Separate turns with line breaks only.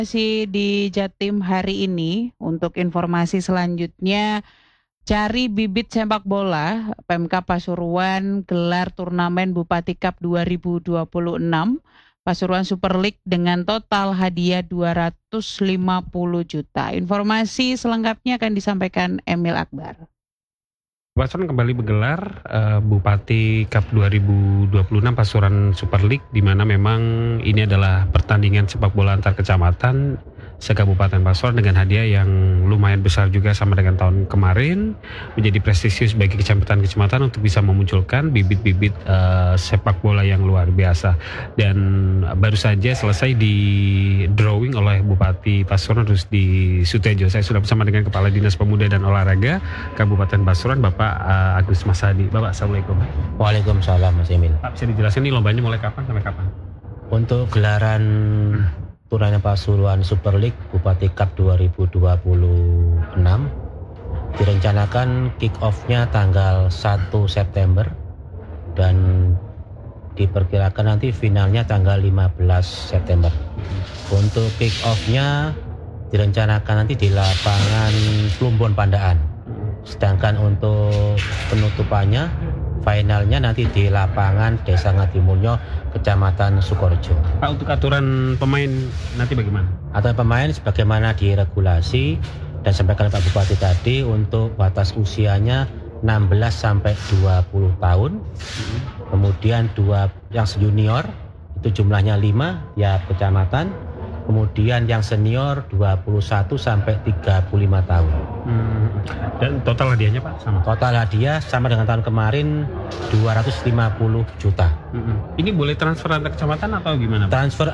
Masih di Jatim hari ini, untuk informasi selanjutnya, cari bibit sepak bola, Pemkab Pasuruan gelar turnamen Bupati Cup 2026, Pasuruan Super League dengan total hadiah 250 juta. Informasi selengkapnya akan disampaikan Emil Akbar.
Pasuruan kembali menggelar Bupati Cup 2026 Pasuruan Super League, di mana memang ini adalah pertandingan sepak bola antar kecamatan se-Kabupaten Pasuruan dengan hadiah yang lumayan besar juga sama dengan tahun kemarin, menjadi prestisius bagi kecamatan-kecamatan untuk bisa memunculkan bibit-bibit sepak bola yang luar biasa. Dan baru saja selesai di drawing oleh Bupati Pasuruan Rusdi Sutejo. Saya sudah bersama dengan Kepala Dinas Pemuda dan Olahraga Kabupaten Pasuruan, Bapak Agus Masadi. Bapak, Assalamualaikum.
Waalaikumsalam, Mas Emil.
Pak, bisa dijelaskan ini lombanya mulai kapan sampai kapan?
Untuk gelaran turnamen Pasuruan Super League Bupati Cup 2026 direncanakan kick off-nya tanggal 1 September dan diperkirakan nanti finalnya tanggal 15 September. Untuk kick off-nya direncanakan nanti di lapangan Plumbon Pandaan. Sedangkan untuk penutupannya, finalnya nanti di lapangan Desa Ngatimulyo, Kecamatan Sukorejo.
Pak, untuk aturan pemain nanti bagaimana?
Aturan pemain sebagaimana diregulasi dan sampaikan Pak Bupati tadi, untuk batas usianya 16 sampai 20 tahun. Kemudian yang junior itu jumlahnya 5 ya kecamatan. Kemudian yang senior 21 sampai 35 tahun.
Dan total hadiahnya, Pak, sama?
Total hadiah sama dengan tahun kemarin 250 juta.
Ini boleh transfer antar kecamatan atau gimana, Pak?
Transfer